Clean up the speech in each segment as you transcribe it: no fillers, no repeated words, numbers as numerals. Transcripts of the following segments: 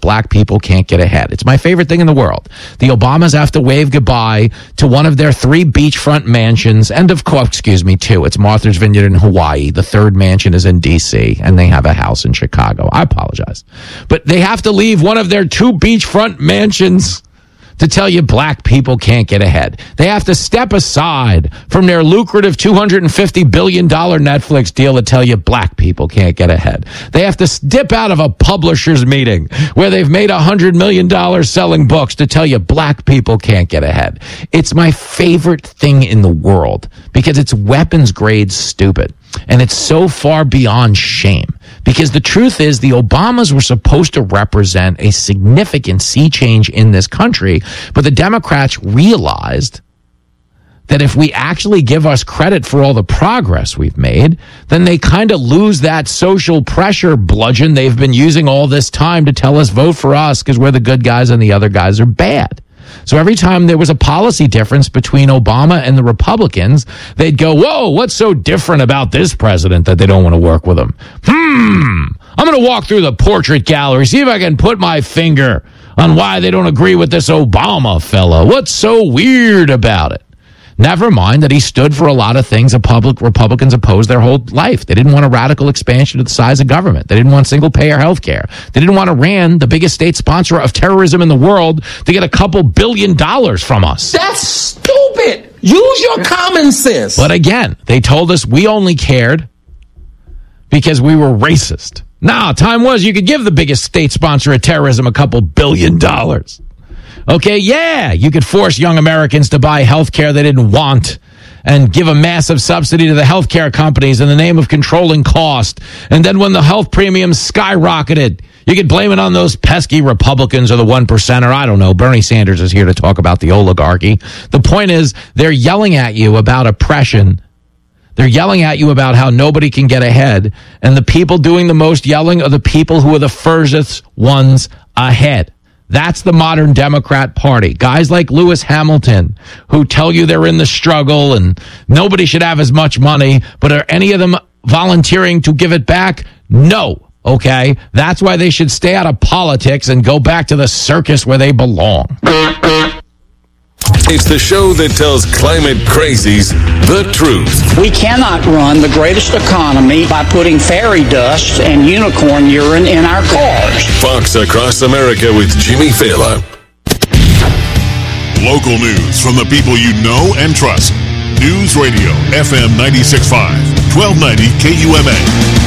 black people can't get ahead. It's my favorite thing in the world. The Obamas have to wave goodbye to one of their 3 beachfront mansions, and of course, 2. It's Martha's Vineyard in Hawaii. The 3rd mansion is in D.C., and they have a house in Chicago. I apologize. But they have to leave one of their 2 beachfront mansions to tell you black people can't get ahead. They have to step aside from their lucrative $250 billion Netflix deal to tell you black people can't get ahead. They have to dip out of a publisher's meeting where they've made $100 million selling books to tell you black people can't get ahead. It's my favorite thing in the world because it's weapons grade stupid. And it's so far beyond shame. Because the truth is, the Obamas were supposed to represent a significant sea change in this country, but the Democrats realized that if we actually give us credit for all the progress we've made, then they kind of lose that social pressure bludgeon they've been using all this time to tell us vote for us because we're the good guys and the other guys are bad. So every time there was a policy difference between Obama and the Republicans, they'd go, whoa, what's so different about this president that they don't want to work with him? I'm going to walk through the portrait gallery, see if I can put my finger on why they don't agree with this Obama fellow. What's so weird about it? Never mind that he stood for a lot of things Republicans opposed their whole life. They didn't want a radical expansion of the size of government. They didn't want single-payer health care. They didn't want Iran, the biggest state sponsor of terrorism in the world, to get a couple $2 billion from us. That's stupid. Use your common sense. But again, they told us we only cared because we were racist. Nah, time was you could give the biggest state sponsor of terrorism a couple $1 billion. Okay, yeah, you could force young Americans to buy health care they didn't want and give a massive subsidy to the health care companies in the name of controlling cost. And then when the health premiums skyrocketed, you could blame it on those pesky Republicans or the 1%, or I don't know. Bernie Sanders is here to talk about the oligarchy. The point is, they're yelling at you about oppression. They're yelling at you about how nobody can get ahead. And the people doing the most yelling are the people who are the furthest ones ahead. That's the modern Democrat Party. Guys like Lewis Hamilton who tell you they're in the struggle and nobody should have as much money, but are any of them volunteering to give it back? No. Okay? That's why they should stay out of politics and go back to the circus where they belong. It's the show that tells climate crazies the truth. We cannot run the greatest economy by putting fairy dust and unicorn urine in our cars. Fox Across America with Jimmy Fallon. Local news from the people you know and trust. News Radio, FM 96.5, 1290 KUMA.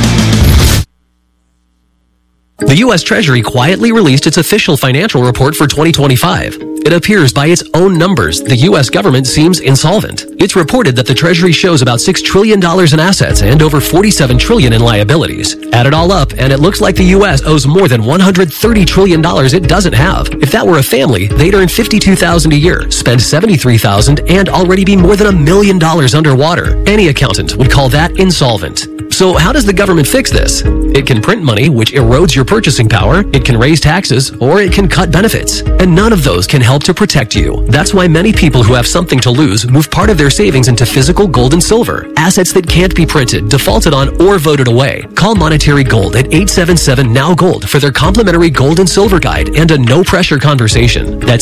The U.S. Treasury quietly released its official financial report for 2025. It appears by its own numbers, the U.S. government seems insolvent. It's reported that the Treasury shows about $6 trillion in assets and over $47 trillion in liabilities. Add it all up, and it looks like the U.S. owes more than $130 trillion it doesn't have. If that were a family, they'd earn $52,000 a year, spend $73,000, and already be more than $1 million underwater. Any accountant would call that insolvent. So how does the government fix this? It can print money, which erodes your purchasing power, it can raise taxes, or it can cut benefits. And none of those can help to protect you. That's why many people who have something to lose move part of their savings into physical gold and silver, assets that can't be printed, defaulted on, or voted away. Call Monetary Gold at 877-NOW-GOLD for their complimentary gold and silver guide and a no-pressure conversation. That's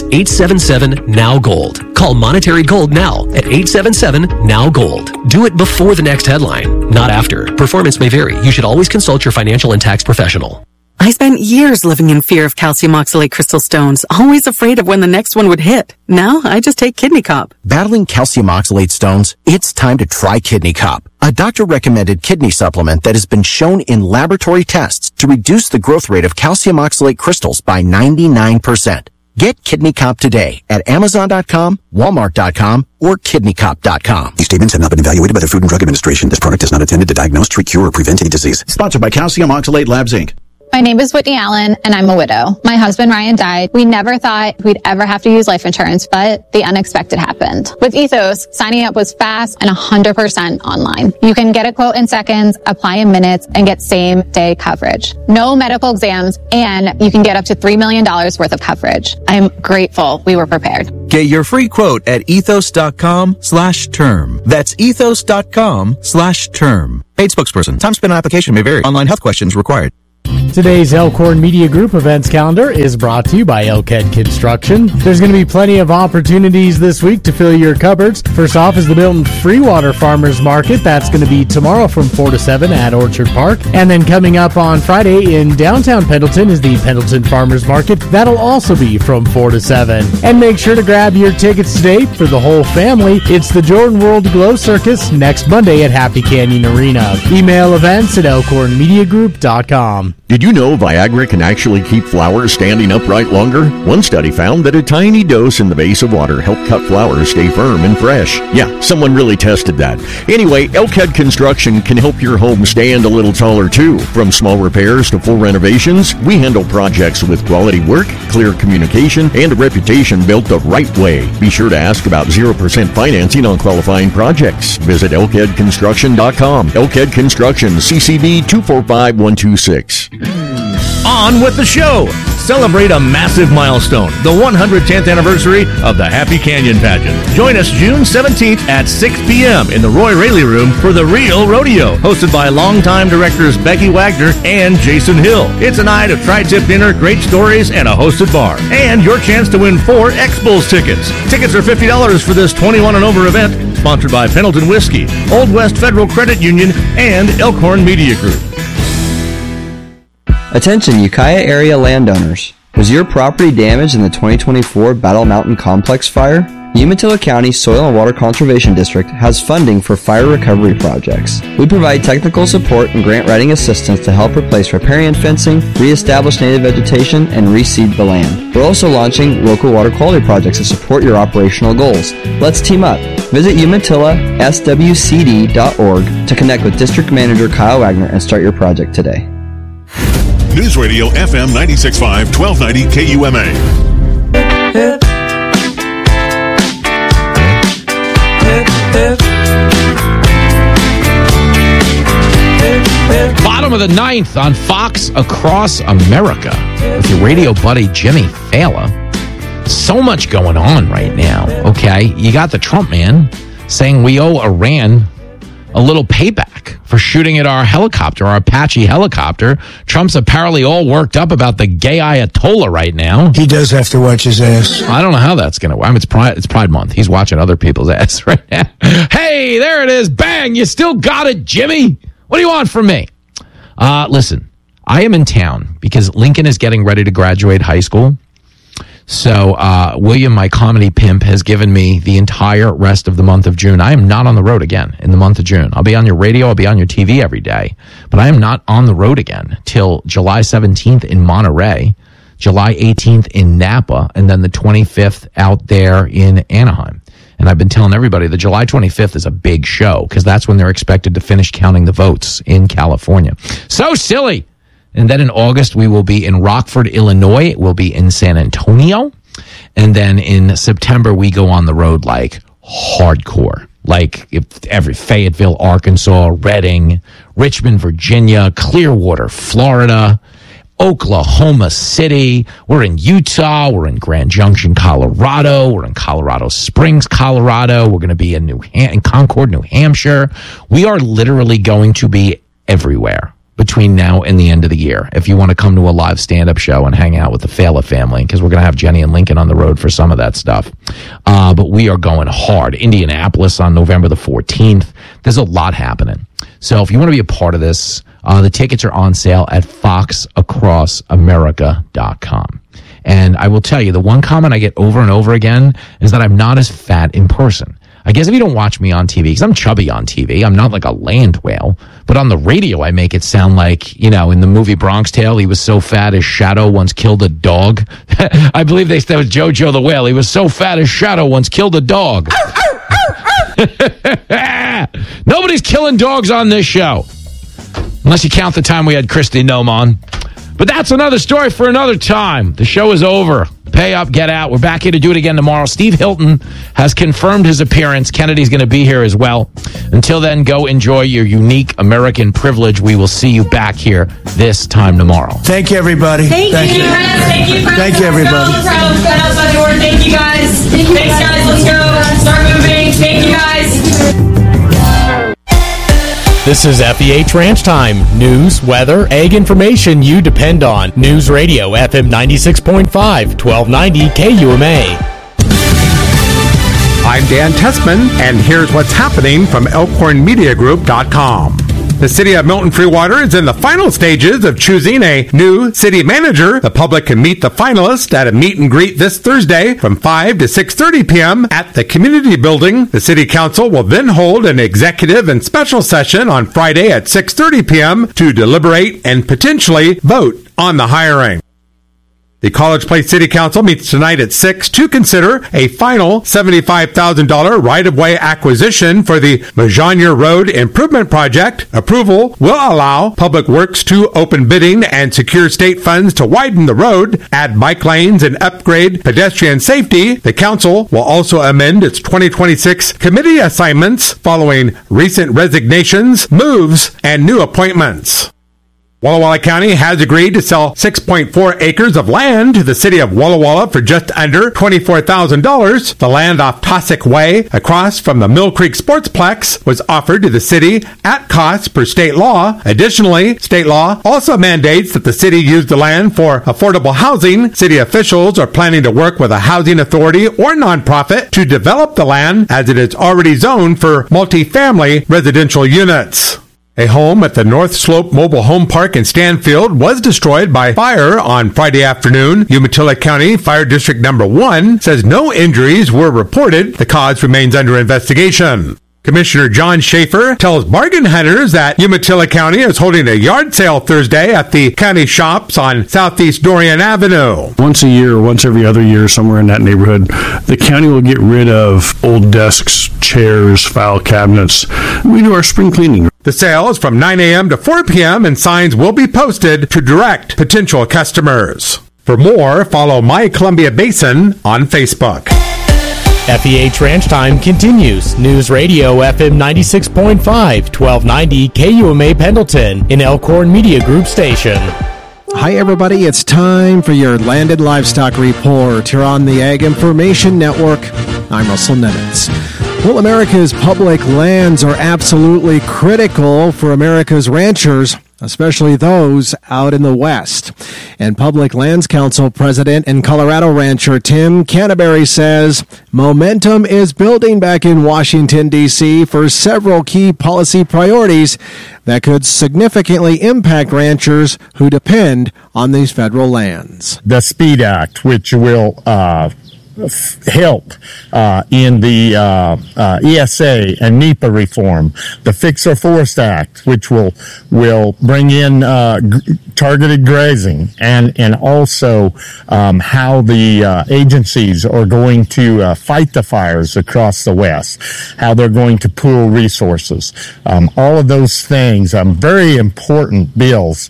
877-NOW-GOLD. Call Monetary Gold now at 877-NOW-GOLD. Do it before the next headline, not after. Performance may vary. You should always consult your financial and tax professional. I spent years living in fear of calcium oxalate crystal stones, always afraid of when the next one would hit. Now, I just take Kidney Cop. Battling calcium oxalate stones? It's time to try Kidney Cop, a doctor-recommended kidney supplement that has been shown in laboratory tests to reduce the growth rate of calcium oxalate crystals by 99%. Get Kidney Cop today at Amazon.com, Walmart.com, or KidneyCop.com. These statements have not been evaluated by the Food and Drug Administration. This product is not intended to diagnose, treat, cure, or prevent any disease. Sponsored by Calcium Oxalate Labs, Inc. My name is Whitney Allen, and I'm a widow. My husband, Ryan, died. We never thought we'd ever have to use life insurance, but the unexpected happened. With Ethos, signing up was fast and 100% online. You can get a quote in seconds, apply in minutes, and get same-day coverage. No medical exams, and you can get up to $3 million worth of coverage. I'm grateful we were prepared. Get your free quote at ethos.com/term. That's ethos.com/term. Paid spokesperson. Time spent on application may vary. Online health questions required. Today's Elkhorn Media Group events calendar is brought to you by Elkhead Construction. There's going to be plenty of opportunities this week to fill your cupboards. First off is the Milton Freewater Farmers Market. That's going to be tomorrow from 4 to 7 at Orchard Park. And then coming up on Friday in downtown Pendleton is the Pendleton Farmers Market. That'll also be from 4 to 7. And make sure to grab your tickets today for the whole family. It's the Jordan World Glow Circus next Monday at Happy Canyon Arena. Email events at elkhornmediagroup.com. Did you know Viagra can actually keep flowers standing upright longer? One study found that a tiny dose in the base of water helped cut flowers stay firm and fresh. Yeah, someone really tested that. Anyway, Elkhead Construction can help your home stand a little taller too. From small repairs to full renovations, we handle projects with quality work, clear communication, and a reputation built the right way. Be sure to ask about 0% financing on qualifying projects. Visit elkheadconstruction.com. Elkhead Construction, CCB 245126. On with the show. Celebrate a massive milestone, the 110th anniversary of the Happy Canyon Pageant. Join us June 17th at 6 p.m. in the Roy Raley Room for The Real Rodeo, hosted by longtime directors Becky Wagner and Jason Hill. It's a night of tri-tip dinner, great stories, and a hosted bar. And your chance to win 4 X-Bulls tickets. Tickets are $50 for this 21 and over event, sponsored by Pendleton Whiskey, Old West Federal Credit Union, and Elkhorn Media Group. Attention Ukiah area landowners. Was your property damaged in the 2024 Battle Mountain Complex fire? Umatilla County Soil and Water Conservation District has funding for fire recovery projects. We provide technical support and grant writing assistance to help replace riparian fencing, reestablish native vegetation, and reseed the land. We're also launching local water quality projects to support your operational goals. Let's team up. Visit UmatillaSWCD.org to connect with District Manager Kyle Wagner and start your project today. News Radio FM 96.5, 1290 KUMA. Bottom of the 9th on Fox Across America with your radio buddy Jimmy Fallon. So much going on right now, okay? You got the Trump man saying we owe Iran a little payback for shooting at our helicopter, our Apache helicopter. Trump's apparently all worked up about the gay Ayatollah right now. He does have to watch his ass. I don't know how that's going to work. I mean, it's Pride Month. He's watching other people's ass right now. Hey, there it is. Bang. You still got it, Jimmy. What do you want from me? Listen, I am in town because Lincoln is getting ready to graduate high school. So William, my comedy pimp, has given me the entire rest of the month of June. I am not on the road again in the month of June. I'll be on your radio. I'll be on your TV every day. But I am not on the road again till July 17th in Monterey, July 18th in Napa, and then the 25th out there in Anaheim. And I've been telling everybody the July 25th is a big show because that's when they're expected to finish counting the votes in California. So silly. And then in August, we will be in Rockford, Illinois. We'll be in San Antonio. And then in September, we go on the road like hardcore. Like every Fayetteville, Arkansas, Reading, Richmond, Virginia, Clearwater, Florida, Oklahoma City. We're in Utah. We're in Grand Junction, Colorado. We're in Colorado Springs, Colorado. We're going to be in Concord, New Hampshire. We are literally going to be everywhere between now and the end of the year. If you want to come to a live stand-up show and hang out with the Fala family, because we're going to have Jenny and Lincoln on the road for some of that stuff. But we are going hard. Indianapolis on November the 14th. There's a lot happening. So if you want to be a part of this, the tickets are on sale at foxacrossamerica.com. And I will tell you, the one comment I get over and over again is that I'm not as fat in person. I guess if you don't watch me on TV, because I'm chubby on TV, I'm not like a land whale, but on the radio I make it sound like, you know, in the movie Bronx Tale, he was so fat his shadow once killed a dog. I believe that was Jojo the Whale. He was so fat his shadow once killed a dog. Nobody's killing dogs on this show, unless you count the time we had Christy Nome on. But that's another story for another time. The show is over. Pay up, get out. We're back here to do it again tomorrow. Steve Hilton has confirmed his appearance. Kennedy's going to be here as well. Until then, go enjoy your unique American privilege. We will see you back here this time tomorrow. Thank you, everybody. Thank you, everybody. Thank you, everybody. Thank you, guys. Thanks, guys. Let's go. Start moving. Thank you, guys. This is FEH Ranch Time. News, weather, ag information you depend on. News Radio FM 96.5, 1290 KUMA. I'm Dan Tessman, and here's what's happening from ElkhornMediaGroup.com. The city of Milton Freewater is in the final stages of choosing a new city manager. The public can meet the finalists at a meet and greet this Thursday from 5 to 6:30 p.m. at the community building. The city council will then hold an executive and special session on Friday at 6:30 p.m. to deliberate and potentially vote on the hiring. The College Place City Council meets tonight at 6 to consider a final $75,000 right-of-way acquisition for the Majonier Road Improvement Project. Approval will allow Public Works to open bidding and secure state funds to widen the road, add bike lanes, and upgrade pedestrian safety. The council will also amend its 2026 committee assignments following recent resignations, moves, and new appointments. Walla Walla County has agreed to sell 6.4 acres of land to the city of Walla Walla for just under $24,000. The land off Tosick Way, across from the Mill Creek Sportsplex, was offered to the city at cost per state law. Additionally, state law also mandates that the city use the land for affordable housing. City officials are planning to work with a housing authority or nonprofit to develop the land, as it is already zoned for multifamily residential units. A home at the North Slope Mobile Home Park in Stanfield was destroyed by fire on Friday afternoon. Umatilla County Fire District Number 1 says no injuries were reported. The cause remains under investigation. Commissioner John Schaefer tells bargain hunters that Umatilla County is holding a yard sale Thursday at the county shops on Southeast Dorian Avenue. Once a year or once every other year, somewhere in that neighborhood, the county will get rid of old desks, chairs, file cabinets. We do our spring cleaning. The sale is from 9 a.m. to 4 p.m. and signs will be posted to direct potential customers. For more, follow My Columbia Basin on Facebook. FEH Ranch Time continues. News Radio FM 96.5, 1290 KUMA Pendleton, an Elkhorn Media Group station. Hi, everybody. It's time for your Landed Livestock Report here on the Ag Information Network. I'm Russell Nemitz. Well, America's public lands are absolutely critical for America's ranchers, especially those out in the West. And Public Lands Council President and Colorado rancher Tim Canterbury says momentum is building back in Washington, D.C. for several key policy priorities that could significantly impact ranchers who depend on these federal lands. The SPEED Act, which will help in the ESA and NEPA reform, the Fix Our Forest Act, which will bring in targeted grazing, and also how the agencies are going to fight the fires across the West, how they're going to pool resources. All of those things, very important bills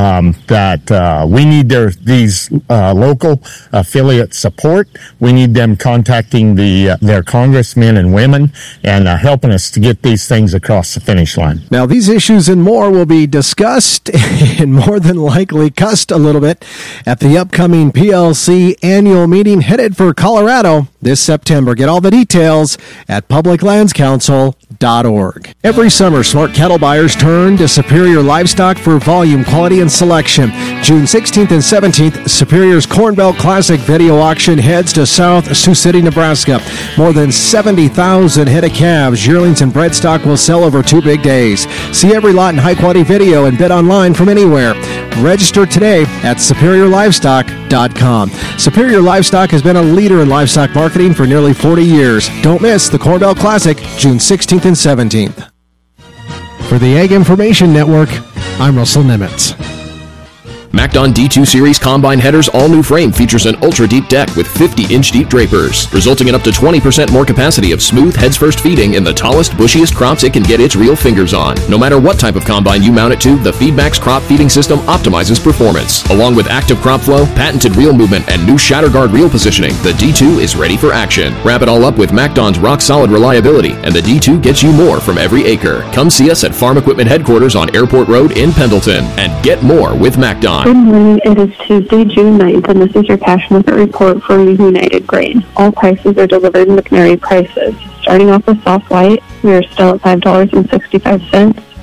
that we need these local affiliate support. We need them contacting their congressmen and women and helping us to get these things across the finish line. Now, these issues and more will be discussed and more than likely cussed a little bit at the upcoming PLC annual meeting headed for Colorado this September. Get all the details at publiclandscouncil.org. Every summer, smart cattle buyers turn to Superior Livestock for volume, quality, and selection. June 16th and 17th, Superior's Corn Belt Classic video auction heads to South Sioux City, Nebraska. More than 70,000 head of calves, yearlings, and bred stock will sell over 2 big days. See every lot in high-quality video and bid online from anywhere. Register today at SuperiorLivestock.com. Superior Livestock has been a leader in livestock marketing for nearly 40 years. Don't miss the Corn Belt Classic, June 16th and 17th. For the Ag Information Network, I'm Russell Nemitz. MacDon D2 Series Combine Header's all-new frame features an ultra-deep deck with 50-inch deep drapers, resulting in up to 20% more capacity of smooth heads-first feeding in the tallest, bushiest crops it can get its real fingers on. No matter what type of combine you mount it to, the Feedmax crop feeding system optimizes performance. Along with active crop flow, patented reel movement, and new shatter guard reel positioning, the D2 is ready for action. Wrap it all up with MacDon's rock-solid reliability, and the D2 gets you more from every acre. Come see us at Farm Equipment Headquarters on Airport Road in Pendleton, and get more with MacDon. Good morning. It is Tuesday, June 9th, and this is your Cash Market Report for United Grain. All prices are delivered in McNary prices. Starting off with soft white, we are still at $5.65.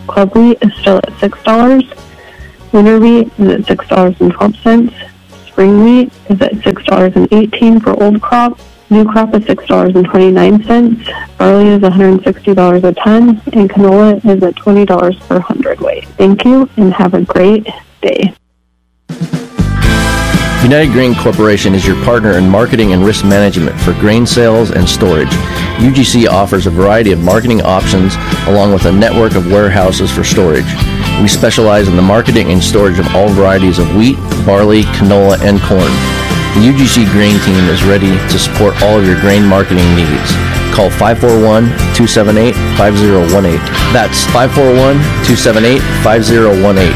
Club wheat is still at $6. Winter wheat is at $6.12. Spring wheat is at $6.18 for old crop. New crop is $6.29. Barley is $160 a ton, and canola is at $20 per hundredweight. Thank you, and have a great day. United Grain Corporation is your partner in marketing and risk management for grain sales and storage. UGC offers a variety of marketing options along with a network of warehouses for storage. We specialize in the marketing and storage of all varieties of wheat, barley, canola, and corn. The UGC Grain Team is ready to support all of your grain marketing needs. Call 541-278-5018. That's 541-278-5018.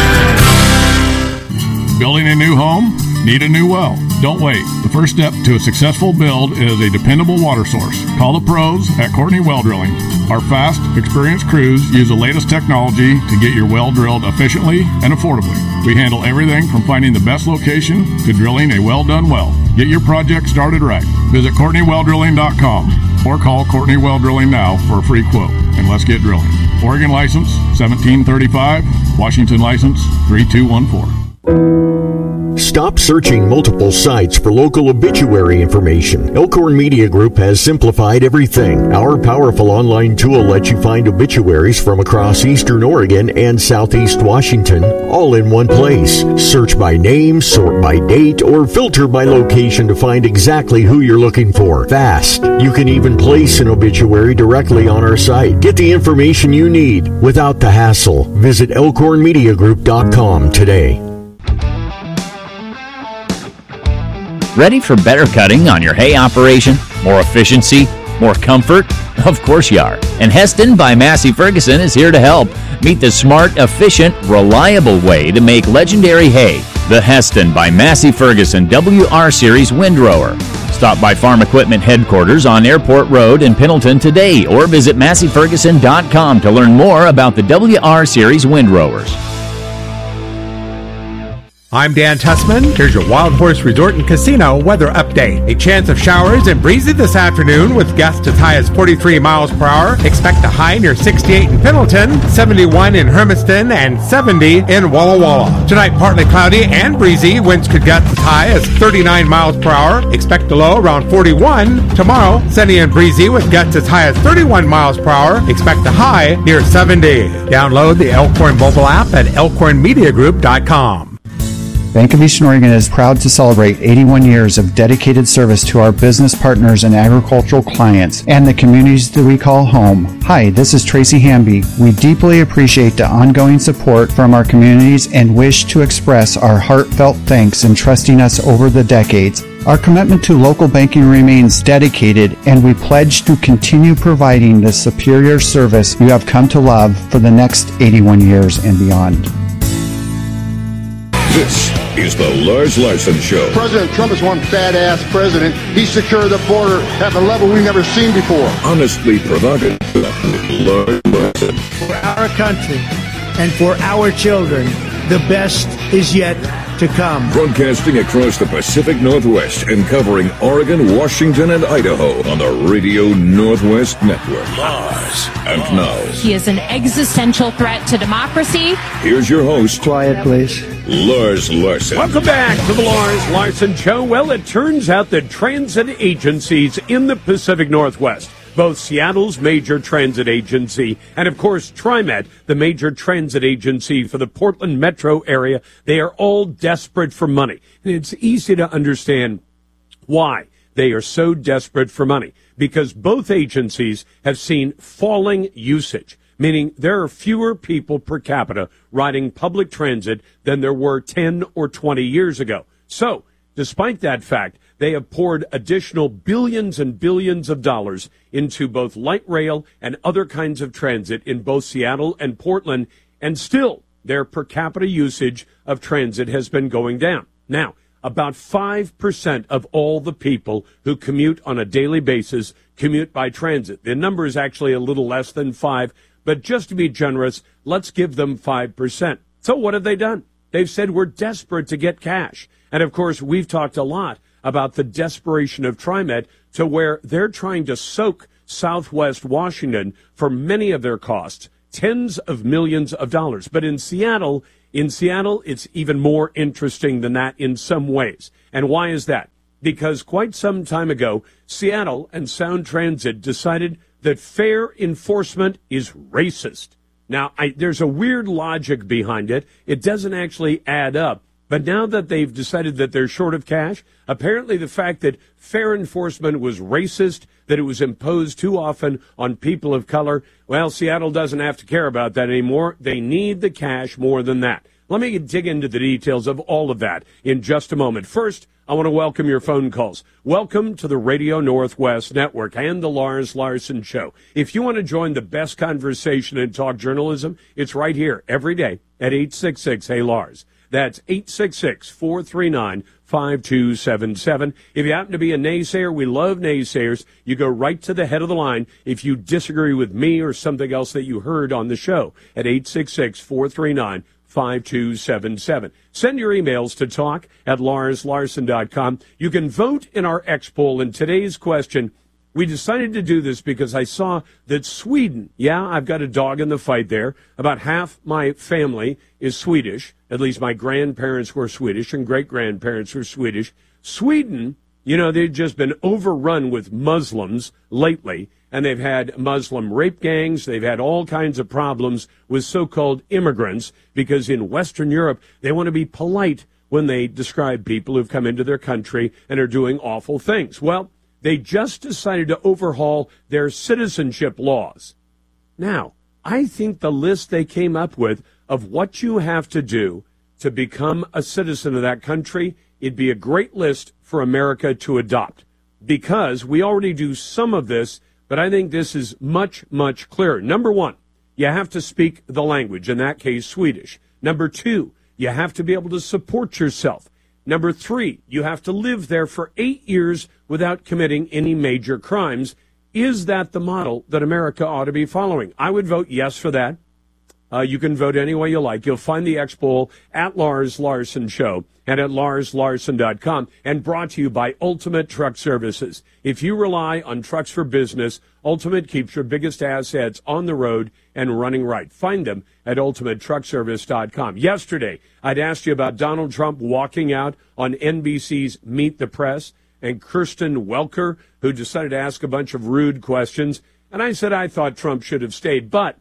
Building a new home? Need a new well? Don't wait. The first step to a successful build is a dependable water source. Call the pros at Courtney Well Drilling. Our fast, experienced crews use the latest technology to get your well drilled efficiently and affordably. We handle everything from finding the best location to drilling a well-done well. Get your project started right. Visit CourtneyWellDrilling.com or call Courtney Well Drilling now for a free quote, and let's get drilling. Oregon license 1735, Washington license 3214. Stop searching multiple sites for local obituary information. Elkhorn Media Group has simplified everything. Our powerful online tool lets you find obituaries from across eastern Oregon and southeast Washington, all in one place. Search by name, sort by date, or filter by location to find exactly who you're looking for. Fast. You can even place an obituary directly on our site. Get the information you need without the hassle. Visit elkhornmediagroup.com today. Ready for better cutting on your hay operation? More efficiency? More comfort? Of course you are. And Heston by Massey Ferguson is here to help. Meet the smart, efficient, reliable way to make legendary hay. The Heston by Massey Ferguson WR Series Windrower. Stop by Farm Equipment Headquarters on Airport Road in Pendleton today or visit MasseyFerguson.com to learn more about the WR Series Windrowers. I'm Dan Tussman. Here's your Wild Horse Resort and Casino weather update. A chance of showers and breezy this afternoon with gusts as high as 43 miles per hour. Expect a high near 68 in Pendleton, 71 in Hermiston, and 70 in Walla Walla. Tonight, partly cloudy and breezy. Winds could gust as high as 39 miles per hour. Expect a low around 41. Tomorrow, sunny and breezy with gusts as high as 31 miles per hour. Expect a high near 70. Download the Elkhorn mobile app at elkhornmediagroup.com. Bank of Eastern Oregon is proud to celebrate 81 years of dedicated service to our business partners and agricultural clients and the communities that we call home. Hi, this is Tracy Hamby. We deeply appreciate the ongoing support from our communities and wish to express our heartfelt thanks in trusting us over the decades. Our commitment to local banking remains dedicated, and we pledge to continue providing the superior service you have come to love for the next 81 years and beyond. This is the Lars Larson Show. President Trump is one badass president. He secured the border at a level we've never seen before. Honestly provocative. Lars Larson. For our country and for our children, the best is yet to come. Broadcasting across the Pacific Northwest and covering Oregon, Washington, and Idaho on the Radio Northwest Network. Lars. And now, he is an existential threat to democracy. Here's your host. Quiet, please. Lars Larson. Welcome back to the Lars Larson Show. Well, it turns out that transit agencies in the Pacific Northwest, both Seattle's major transit agency and, of course, TriMet, the major transit agency for the Portland metro area, they are all desperate for money. And it's easy to understand why they are so desperate for money, because both agencies have seen falling usage, meaning there are fewer people per capita riding public transit than there were 10 or 20 years ago. So, despite that fact, they have poured additional billions and billions of dollars into both light rail and other kinds of transit in both Seattle and Portland, and still their per capita usage of transit has been going down. Now, about 5% of all the people who commute on a daily basis commute by transit. The number is actually a little less than 5, but just to be generous, let's give them 5%. So what have they done? They've said we're desperate to get cash. And of course, we've talked a lot about the desperation of TriMet to where they're trying to soak Southwest Washington for many of their costs, tens of millions of dollars. But in Seattle, it's even more interesting than that in some ways. And why is that? Because quite some time ago, Seattle and Sound Transit decided that fare enforcement is racist. Now, there's a weird logic behind it. It doesn't actually add up. But now that they've decided that they're short of cash, apparently the fact that fare enforcement was racist, that it was imposed too often on people of color, well, Seattle doesn't have to care about that anymore. They need the cash more than that. Let me dig into the details of all of that in just a moment. First, I want to welcome your phone calls. Welcome to the Radio Northwest Network and the Lars Larson Show. If you want to join the best conversation in talk journalism, it's right here every day at 866-HEY-LARS. That's 866-439-5277. If you happen to be a naysayer, we love naysayers. You go right to the head of the line if you disagree with me or something else that you heard on the show at 866-439-5277. Send your emails to talk@LarsLarson.com. You can vote in our X poll. In today's question, we decided to do this because I saw that Sweden, yeah, I've got a dog in the fight there. About half my family is Swedish. At least my grandparents were Swedish and great-grandparents were Swedish. Sweden, you know, they've just been overrun with Muslims lately, and they've had Muslim rape gangs. They've had all kinds of problems with so-called immigrants because in Western Europe, they want to be polite when they describe people who've come into their country and are doing awful things. Well, they just decided to overhaul their citizenship laws. Now, I think the list they came up with of what you have to do to become a citizen of that country, it'd be a great list for America to adopt because we already do some of this, but I think this is much, much clearer. Number one, you have to speak the language, in that case, Swedish. Number two, you have to be able to support yourself. Number three, you have to live there for 8 years without committing any major crimes. Is that the model that America ought to be following? I would vote yes for that. You can vote any way you like. You'll find the X poll at Lars Larson Show and at LarsLarson.com, and brought to you by Ultimate Truck Services. If you rely on trucks for business, Ultimate keeps your biggest assets on the road and running right. Find them at UltimateTruckService.com. Yesterday, I'd asked you about Donald Trump walking out on NBC's Meet the Press and Kirsten Welker, who decided to ask a bunch of rude questions. And I said I thought Trump should have stayed, but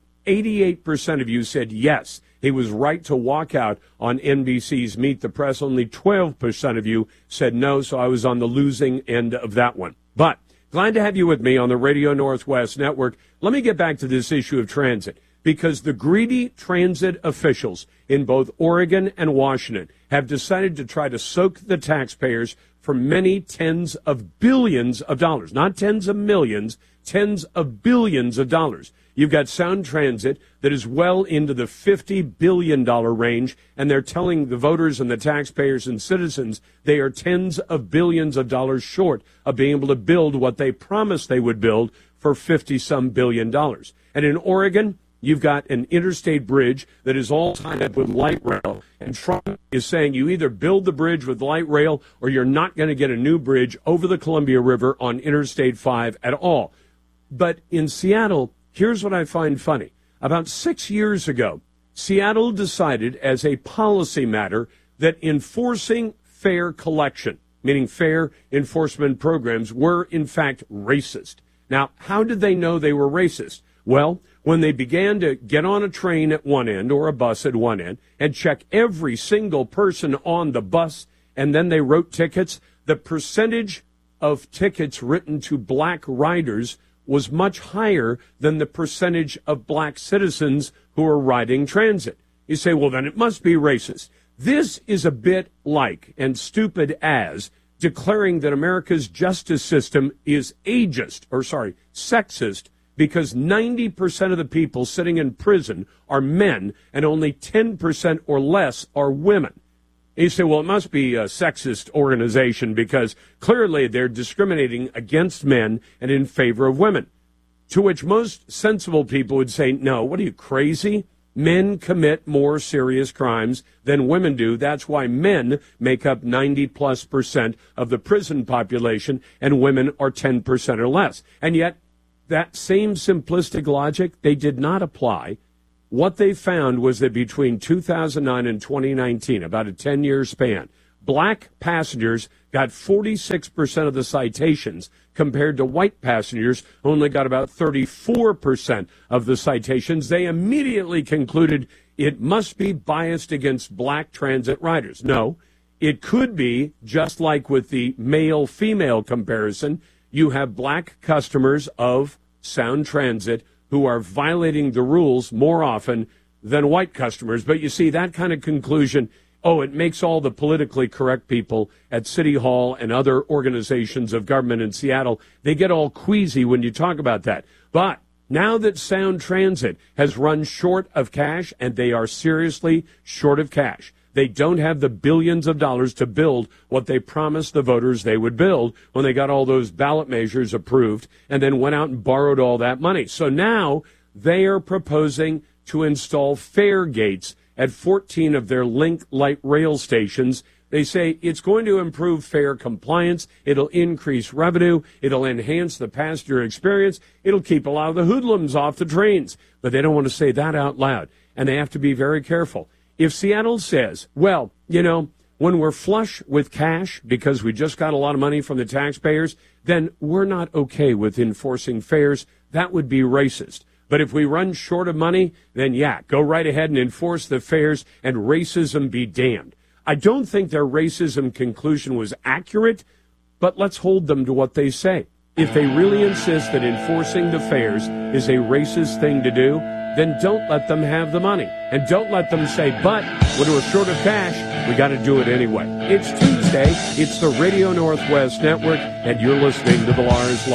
88% of you said yes, he was right to walk out on NBC's Meet the Press. Only 12% of you said no, so I was on the losing end of that one. But glad to have you with me on the Radio Northwest Network. Let me get back to this issue of transit, because the greedy transit officials in both Oregon and Washington have decided to try to soak the taxpayers for many tens of billions of dollars, not tens of millions, tens of billions of dollars. You've got Sound Transit that is well into the $50 billion range, and they're telling the voters and the taxpayers and citizens they are tens of billions of dollars short of being able to build what they promised they would build for $50-some billion. And in Oregon, you've got an interstate bridge that is all tied up with light rail, and Trump is saying you either build the bridge with light rail or you're not going to get a new bridge over the Columbia River on Interstate 5 at all. But in Seattle, here's what I find funny. About 6 years ago, Seattle decided as a policy matter that enforcing fare collection, meaning fare enforcement programs, were in fact racist. Now, how did they know they were racist? Well, when they began to get on a train at one end or a bus at one end and check every single person on the bus, and then they wrote tickets, the percentage of tickets written to black riders was much higher than the percentage of black citizens who are riding transit. You say, well, then it must be racist. This is a bit like, and stupid as, declaring that America's justice system is sexist, because 90% of the people sitting in prison are men and only 10% or less are women. You say, well, it must be a sexist organization because clearly they're discriminating against men and in favor of women. To which most sensible people would say, no, what are you, crazy? Men commit more serious crimes than women do. That's why men make up 90+% of the prison population and women are 10% or less. And yet that same simplistic logic they did not apply what they found was that between 2009 and 2019, about a 10-year span, black passengers got 46% of the citations compared to white passengers who only got about 34% of the citations. They immediately concluded it must be biased against black transit riders. No, it could be just like with the male-female comparison. You have black customers of Sound Transit who are violating the rules more often than white customers. But you see, that kind of conclusion, it makes all the politically correct people at City Hall and other organizations of government in Seattle, they get all queasy when you talk about that. But now that Sound Transit has run short of cash, and they are seriously short of cash, they don't have the billions of dollars to build what they promised the voters they would build when they got all those ballot measures approved and then went out and borrowed all that money. So now they are proposing to install fare gates at 14 of their Link Light Rail stations. They say it's going to improve fare compliance, it'll increase revenue, it'll enhance the passenger experience, it'll keep a lot of the hoodlums off the trains. But they don't want to say that out loud, and they have to be very careful. If Seattle says, well, when we're flush with cash because we just got a lot of money from the taxpayers, then we're not okay with enforcing fares. That would be racist. But if we run short of money, then go right ahead and enforce the fares, and racism be damned. I don't think their racism conclusion was accurate, but let's hold them to what they say. If they really insist that enforcing the fares is a racist thing to do, then don't let them have the money. And don't let them say, but when we're short of cash, we got to do it anyway. It's Tuesday. It's the Radio Northwest Network, and you're listening to the Lars